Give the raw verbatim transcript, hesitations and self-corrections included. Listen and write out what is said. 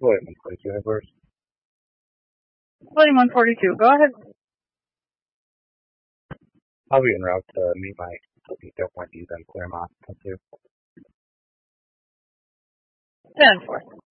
William one forty-two headquarters. William one forty-two, go ahead. I'll be en route to meet my detail point to use on Claremont. Thank you. ten four.